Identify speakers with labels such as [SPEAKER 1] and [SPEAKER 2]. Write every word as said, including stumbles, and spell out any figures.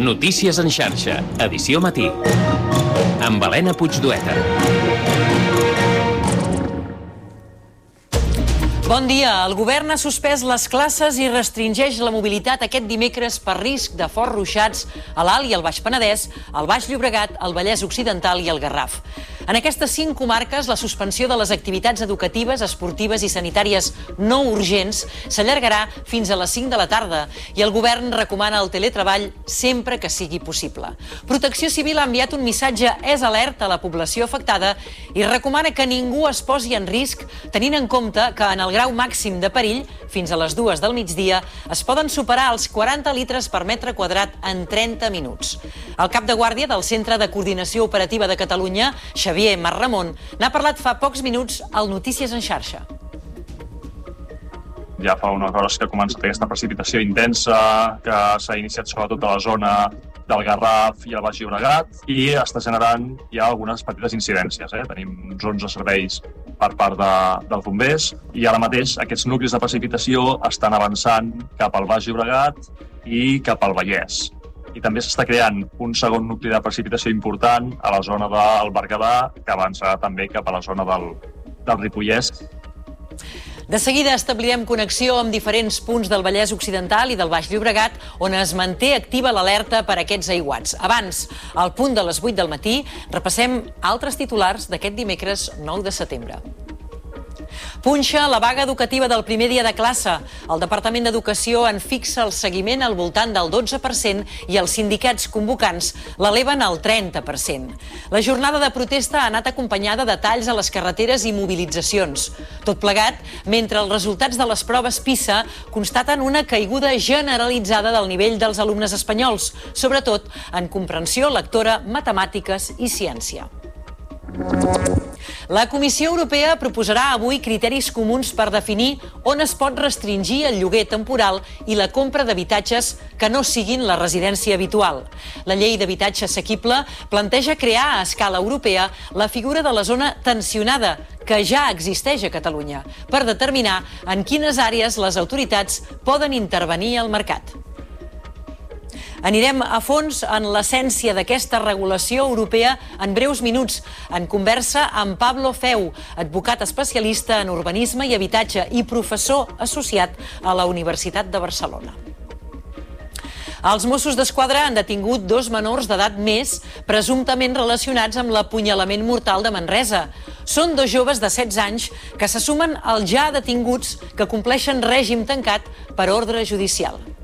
[SPEAKER 1] Notícies en xarxa, edició matí. Amb Helena Puigdueta.
[SPEAKER 2] Bon dia. El govern ha suspès les classes i restringeix la mobilitat aquest dimecres per risc de forts ruixats a l'Alt i el Baix Penedès, al Baix Llobregat, al Vallès Occidental i al Garraf. En aquestes cinc comarques, la suspensió de les activitats educatives, esportives i sanitàries no urgents s'allargarà fins a les cinc de la tarda i el govern recomana el teletreball sempre que sigui possible. Protecció Civil ha enviat un missatge és alerta a la població afectada i recomana que ningú es posi en risc, tenint en compte que en el grau màxim de perill, fins a les dues del migdia, es poden superar els quaranta litres per metre quadrat en trenta minuts. El cap de guàrdia del Centre de Coordinació Operativa de Catalunya, Xavier Marramon, n'ha parlat fa pocs minuts al Notícies en xarxa.
[SPEAKER 3] Ja fa unes hores que ha començat aquesta precipitació intensa que s'ha iniciat sobretot a la zona del Garraf i el Baix Llobregat i està generant ja algunes petites incidències. Eh? Tenim uns onze serveis per part de, dels bombers i ara mateix aquests nuclis de precipitació estan avançant cap al Baix Llobregat i cap al Vallès. I també s'està creant un segon nucli de precipitació important a la zona del Berguedà, que avançarà també cap a la zona del, del Ripollès.
[SPEAKER 2] De seguida establirem connexió amb diferents punts del Vallès Occidental i del Baix Llobregat, on es manté activa l'alerta per aquests aiguats. Abans, al punt de les vuit del matí, repassem altres titulars d'aquest dimecres nou de setembre. Punxa la vaga educativa del primer dia de classe. El Departament d'Educació en fixa el seguiment al voltant del dotze per cent i els sindicats convocants l'eleven al trenta per cent. La jornada de protesta ha anat acompanyada de talls a les carreteres i mobilitzacions. Tot plegat, mentre els resultats de les proves PISA constaten una caiguda generalitzada del nivell dels alumnes espanyols, sobretot en comprensió lectora, matemàtiques i ciència. La Comissió Europea proposarà avui criteris comuns per definir on es pot restringir el lloguer temporal i la compra d'habitatges que no siguin la residència habitual. La llei d'habitatge assequible planteja crear a escala europea la figura de la zona tensionada, que ja existeix a Catalunya, per determinar en quines àrees les autoritats poden intervenir al mercat. Anirem a fons en l'essència d'aquesta regulació europea en breus minuts, en conversa amb Pablo Feu, advocat especialista en urbanisme i habitatge i professor associat a la Universitat de Barcelona. Els Mossos d'Esquadra han detingut dos menors d'edat més, presumptament relacionats amb l'apunyalament mortal de Manresa. Són dos joves de setze anys que se sumen als ja detinguts que compleixen règim tancat per ordre judicial.